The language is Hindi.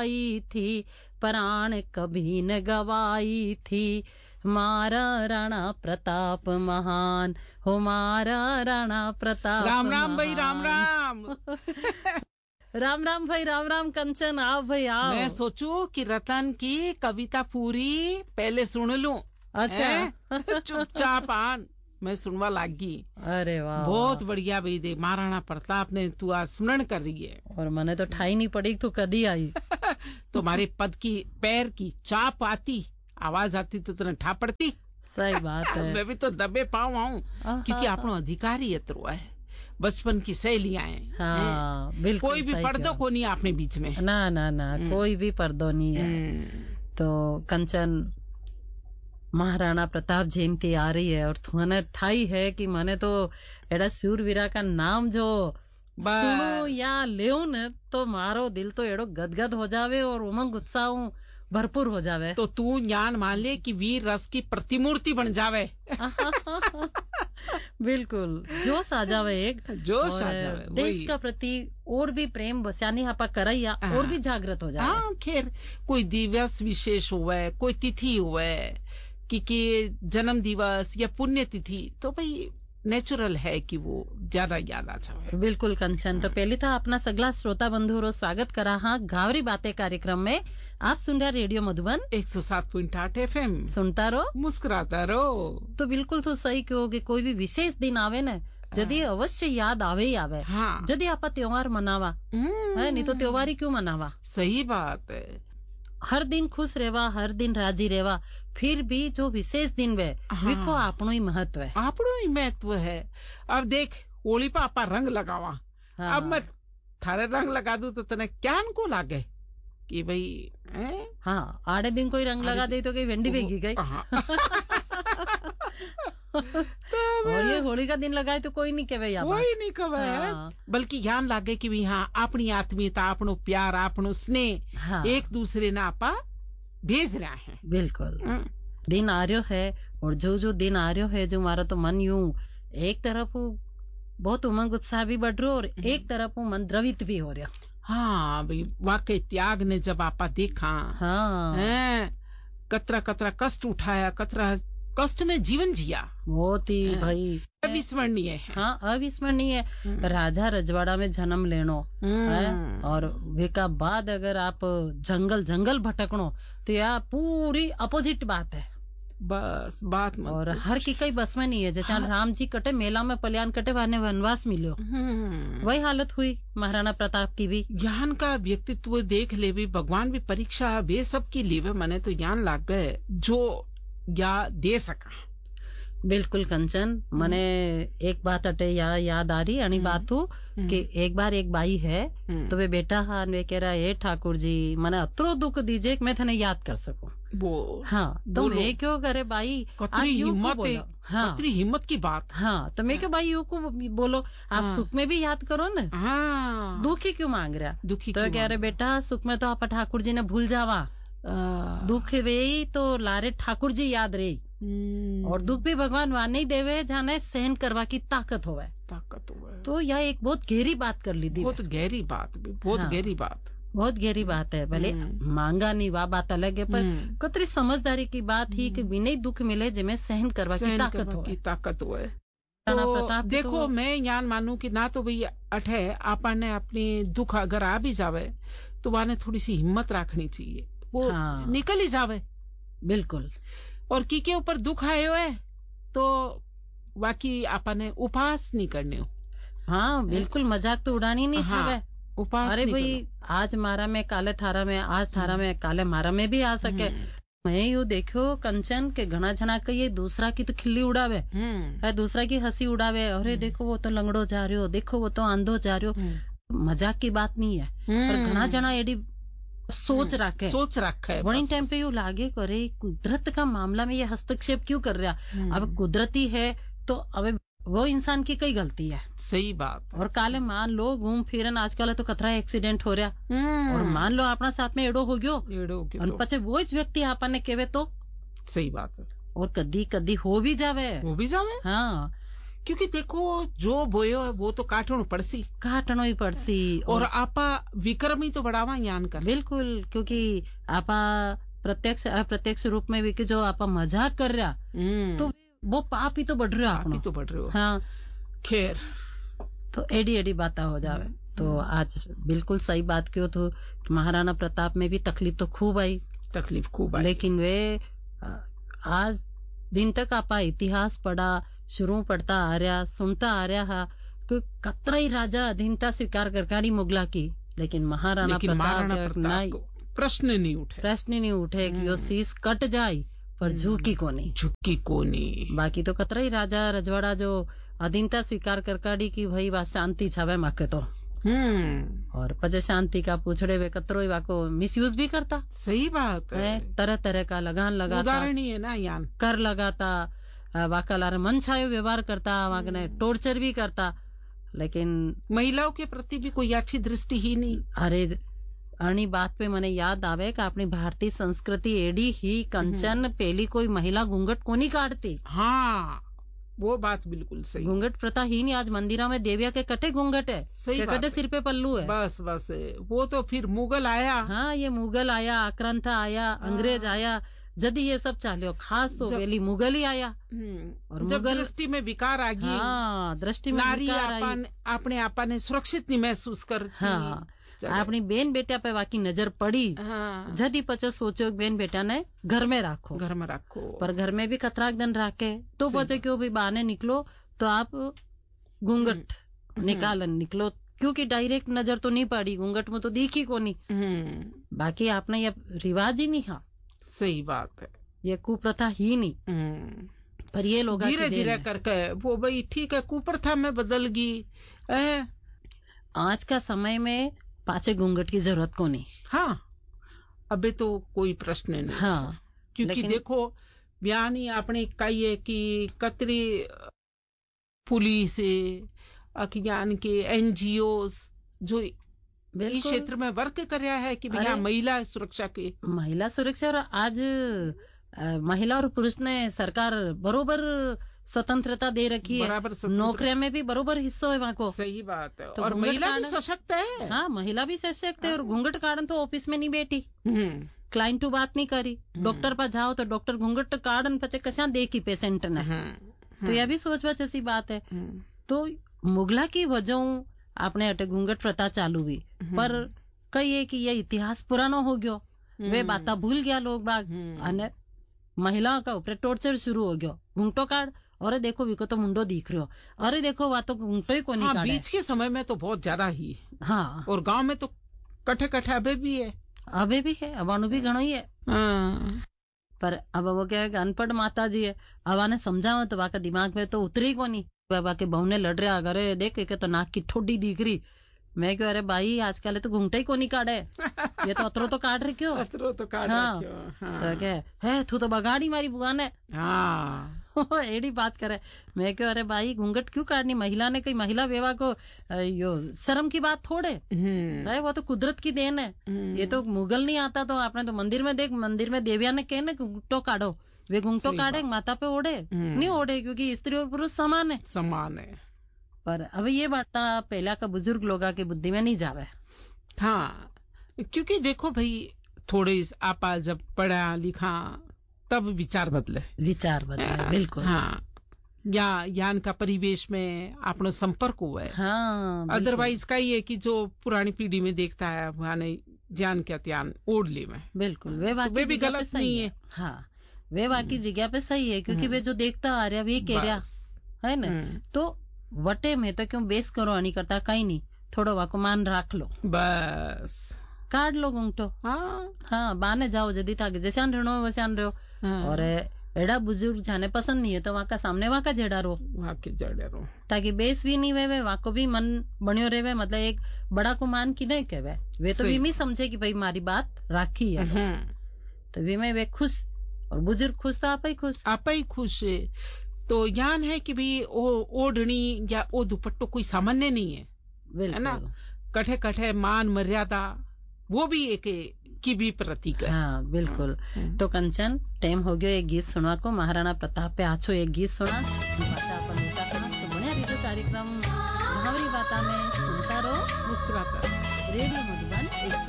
आई थी, प्राण कभी न गवाई थी, मारा राणा प्रताप महान, हो मारा राणा प्रताप राम राम महान। भाई, राम राम। राम राम भाई, राम राम कंचन, आओ भाई आओ। मैं सोचू कि रतन की कविता पूरी पहले सुन लूं। अच्छा। चुपचाप आन, मैं सुनवा लागी। अरे वाह, बहुत बढ़िया भाई, दे महाराणा प्रताप ने तू आज स्मरण कर रही है, और मैंने तो ठाई नहीं पड़ी, तू कदी आई। तुम्हारे पद की पैर की चाप आती, आवाज आती तो तुरंत ठा पड़ती। सही बात है। मैं भी तो दबे पाऊं आऊं, क्योंकि अपनो अधिकारी यत्रो है, बचपन की सहेलियां हैं। हाँ, बिल्कुल कोई भी पर्दो को नहीं अपने बीच में। ना ना ना, कोई भी पर्दो नहीं है। तो कंचन, महाराणा प्रताप जयंती आ रही है और तुमने ठाई है कि मैंने तो एड़ा शूरवीरा का नाम जो सुनू या लेऊ न, तो मारो दिल तो एड़ो गदगद हो जावे और उमंग उत्साह भरपूर हो जावे। तो तू ज्ञान मान ले कि वीर रस की प्रतिमूर्ति बन जावे। बिल्कुल, जोश आ जावे, एक जोश आ जावे, देश का प्रति और भी प्रेम बस्यानी आपा करैया और भी जागृत हो जावे। हाँ, खैर कोई दिवस विशेष हुए, कोई तिथि हुए, कि जन्म दिवस या पुण्य तिथि, तो भाई नेचुरल है कि वो ज्यादा याद आ जाए। बिल्कुल कंचन, तो पहले था अपना सगला श्रोता बंधु रो स्वागत करा। हाँ, गावरी बातें कार्यक्रम में आप सुन रहे रेडियो मधुबन 107.8 FM। सुनता रहो, मुस्कुराता रहो। तो बिल्कुल तो सही कहो कि कोई भी विशेष दिन आवे न, यदि अवश्य याद आवे ही आवे। हाँ, यदि आपा त्योहार मनावा है, नहीं तो त्योहार ही क्यों मनावा। सही बात है। हर दिन खुश रहवा, हर दिन राजी रहवा, फिर भी जो विशेष दिन वे को आपनो ही महत्व है। आपनो ही महत्व है। अब देख, होली पर आपा रंग लगावा। हाँ। अब मैं थारे रंग लगा दूं तो तने क्या को लागे कि भाई हाँ, आड़े दिन कोई रंग लगा दे तो कहीं वेंडी बेगी गई। और ये होली का दिन लगाए तो कोई नहीं कहे, कोई नहीं कहे, बल्कि यान लागे कि भी हाँ, अपनी आत्मीयता, अपनो प्यार, अपनो स्नेह एक दूसरे ने आपा भेज रहा है। बिल्कुल, दिन आ रहा है, और जो दिन आ रहा है, जो हमारा तो मन यूं एक तरफ बहुत उमंग उत्साह भी बढ़ रहा और एक तरफ मन द्रवित भी हो रहा। हाँ भाई, वाकई त्याग ने जब आपा देखा, हाँ, कतरा कतरा कष्ट उठाया, कतरा कष्ट में जीवन जिया, बहुत ही भाई अविस्मरणीय है। हाँ, अविस्मरणीय है। राजा रजवाड़ा में जन्म लेनो है, और वेका बाद अगर आप जंगल जंगल भटकनो, तो यह पूरी अपोजिट बात है। बस बात मत। और हर की कई बस में नहीं है। जैसे राम जी कटे मेला में पलियान कटे, वाने वनवास मिलो, वही हालत हुई महाराणा प्रताप की भी। ज्ञान का व्यक्तित्व देख ले भी, भगवान भी परीक्षा वे सब की लीवे, मने तो ज्ञान लाग गए जो या दे सका। बिल्कुल कंचन, मने एक बात अटे याद आ रही, यानी बात हो कि एक बार एक बाई है, तो वे बेटा हाँ वे कह रहा है, ठाकुर जी मने अतरो दुख दीजिए कि मैं थने याद कर सकूं। हाँ, तो मैं क्यों करे बाई, कतरी हिम्मत है। हाँ, कतरी हिम्मत की बात। हाँ, तो मैं क्या बाई यू को बोलो, आप सुख में भी याद करो न। हाँ, दुखी क्यों मांग रहा, दुखी तो कह रहे बेटा सुख में तो आप ठाकुर जी ने भूल जावा, दुख वे तो लारे ठाकुर जी याद रही, और दुख भी भगवान वाने ही देवे जाने सहन करवा की ताकत होवे। तो यह एक बहुत गहरी बात कर ली थी। बहुत गहरी बात, बहुत गहरी बात, बहुत गहरी बात है। भले मांगा नहीं, वाह बात अलग है, पर कतरी समझदारी की बात ही कि बिना दुख मिले जिमे सहन करवा की ताकत होवे। तो देखो, मैं यान मानू कि ना तो भैया अठे आपा ने अपनी दुख अगर आ भी जावे तो वाने थोड़ी सी हिम्मत रखनी चाहिए, वो निकल ही जावे। बिल्कुल, और के ऊपर दुख आए हुए तो बाकी आपा ने उपास नहीं करने हो। हाँ बिल्कुल, मजाक तो उड़ानी नहीं छावे। उपास अरे भाई, आज मारा में काले थारा में, आज थारा में काले मारा में भी आ सके। मैं यू देखो कंचन के घना झना के ये दूसरा की तो खिल्ली उड़ावे, दूसरा की हंसी उड़ावे, अरे देखो वो तो लंगड़ो जा रहे हो, देखो वो तो आंधो जा रहे हो। मजाक की बात नहीं है, पर घना झना एडी सोच रखे वही टाइम पे यू लागे करे कुदरत का मामला में ये हस्तक्षेप क्यों कर रहा। अब कुदरती है तो अब वो इंसान की कई गलती है। सही बात। और काले मान लो घूम फिरन आजकल तो कतरा एक्सीडेंट हो रहा, और मान लो अपना साथ में एडो हो गयो और पचे वो व्यक्ति आपने केवे तो सही बात है। और कदी कदी हो भी जावे। हाँ, क्योंकि देखो जो बोयो है वो तो काटणो ही पड़सी और आपा विक्रम ही तो बढ़ावा यान कर। बिल्कुल, क्योंकि आपा प्रत्यक्ष अप्रत्यक्ष रूप में भी कि जो आपा मजाक कर रहा तो वो पाप ही तो बढ़ रहा हाँ खैर तो एडी एडी बातें हो जावे। तो आज बिल्कुल सही बात क्यों तो महाराणा प्रताप में भी तकलीफ तो खूब आई लेकिन वे आज दिन तक आपा इतिहास पढ़ा शुरू पढ़ता आ रहा सुनता आ रहा हा कि कतरा ही राजा अधीनता स्वीकार करकाड़ी मुगला की लेकिन महाराणा प्रताप नहीं प्रश्न नहीं उठे कि वो शीश कट जाए पर झुकी कोनी बाकी तो कतरा ही राजा रजवाड़ा जो अधीनता स्वीकार करकाड़ी की भाई बात शांति छावे माके तो और पचे शांति का पूछड़े वे कतरो ही वाको मिसयूज भी करता। सही बात है। तरह तरह का लगान लगाता उदाहरण ही है ना यान कर लगाता वाका लारे मन छायो व्यवहार करता वाकने टॉर्चर भी करता लेकिन महिलाओं के प्रति भी कोई अच्छी दृष्टि ही नहीं। अरे अणी बात पे मने याद आवे कि अपनी भारतीय संस्कृति एडी ही कंचन पहली कोई महिला घूंघट को नहीं काटती। हाँ वो बात बिल्कुल सही। घूंघट प्रथा ही नहीं। आज मंदिरों में देविया के कटे घूंघट है सही कटे सिर पे पल्लू है बस वो तो फिर मुगल आया। हाँ ये मुगल आया आक्रांता आया अंग्रेज आया जदी ये सब चालियो खास तो वेली मुगल ही आया और जब दृष्टि में विकार आ गई। हाँ दृष्टि में विकार आई अपने आपा ने सुरक्षित नहीं महसूस कर। हाँ अपनी बेन बेटा पे वाकी नजर पड़ी। हाँ। जदी पचे सोचो बेन बेटा ने घर में राखो पर घर में भी खतराक दिन राखे तो पचे क्यों भी बाहर निकलो तो आप घूंघट निकलो क्योंकि डायरेक्ट नजर तो नहीं पड़ी घूंघट में तो दिखी को नहीं बाकी आपने ये रिवाज ही नहीं। हाँ सही बात है ये कुप्रथा ही नहीं पर ये लोग धीरे धीरे करके वो भाई ठीक है कुप्रथा में बदल गई। आज का समय में पाचे घूंघट की जरूरत को नहीं। हाँ अबे तो कोई प्रश्न नहीं। हाँ क्योंकि देखो बयानी आपने कही है कि कतरी पुलिस यानी कि एनजीओ जो इस क्षेत्र में वर्क कर रहा है कि भैया महिला सुरक्षा और आज महिला और पुरुष ने सरकार बरोबर स्वतंत्रता दे रखी है नौकरियों में भी बरोबर हिस्सा है वहाँ को। सही बात है तो और महिला भी सशक्त है। हाँ महिला भी सशक्त है और घूंघट कारण तो ऑफिस में नहीं बैठी क्लाइंट टू बात नहीं करी डॉक्टर पर जाओ तो डॉक्टर घूंघट कारण पचे कसा देखी पेशेंट ने तो यह भी सोच बच ऐसी बात है। तो मुगला की वजह आपने अटे घूंघट प्रथा चालू हुई पर कई है कि ये इतिहास पुरानो हो गयो वे बाता भूल गया लोग बाग महिलाओं का ऊपर टॉर्चर शुरू हो गयो घूंघटो काट अरे देखो विको तो मुंडो दिख रहो अरे देखो वह तो घूंघटो ही को नहीं काटे। बीच के समय में तो बहुत ज्यादा ही। हाँ और गांव में तो कठे अबे भी है अबानु भी घणो ही है। पर अब वो क्या है अनपढ़ माता जी है अब आने समझाओ तो वाका दिमाग में तो उतरी को नहीं बाबा के बहू ने लड़ रहा अरे देख के तो नाक की ठोडी दिख रही मैं क्यों अरे भाई आजकल तो घूंघटे ही को नहीं काटे ये तो अतरो तो काट रही क्यों तो काट हाँ। तो क्या है तू तो बगाड़ी मारी बुआ ने। हाँ एडी बात करे मैं क्यों अरे भाई घूंघट क्यों काटनी महिला ने कई महिला विवाह को यो शर्म की बात थोड़े है वो तो कुदरत की देन है ये तो मुगल नहीं आता तो आपने तो मंदिर में देख मंदिर में देविया ने कहे ना घूंघटो काटो वे घूंघटो काटे माता पे ओढ़े नहीं ओढ़े क्योंकि स्त्री और पुरुष समान है। पर अब ये बात पहला का बुजुर्ग लोगा की बुद्धि में नहीं जावे। हाँ क्योंकि देखो भाई थोड़े आपा जब पढ़ा लिखा तब विचार बदले बिल्कुल। हाँ या यान का परिवेश में अपनो संपर्क हुआ है। हाँ अदरवाइज का ये कि जो पुरानी पीढ़ी में देखता है माने ज्ञान क्या त्यान ओढ़ ले में बिल्कुल वे भी गलत नहीं है। हाँ वे वाकई जगह पे सही है क्योंकि वे जो देखता आ रहा वे कह रहा है ना तो वटे में तो क्यों बेस करो नहीं करता कहीं नहीं थोड़ो वाको मान रख लो बस काट लो घूंघटो। हाँ बाने जाओ जदी था जैसे आन रहो वैसे आन रहो और एड़ा बुजुर्ग जाने पसंद नहीं है तो वहाँ का सामने वहाँ का जेड़ा रो ताकि बेस भी नहीं वे वहाँ को भी मन बनियो रहे मतलब एक बड़ा को मान की नहीं कहवे वे तो भी नहीं समझे कि भाई मारी बात राखी है तो वी में वे खुश और बुजुर्ग खुश तो आप ही खुश है। तो यान है कि भाई ओढ़नी या ओ दुपट्टो कोई सामान्य नहीं है ना कठे मान मर्यादा वो भी एक की भी प्रतीक है। हाँ बिल्कुल। तो कंचन टाइम हो गयो एक गीत सुनवा को महाराणा प्रताप पे आछो एक गीत सुना। जो कार्यक्रम भावरी बाता में सुनता रहो, मुस्कुराता रहो। रेडियो मधुबन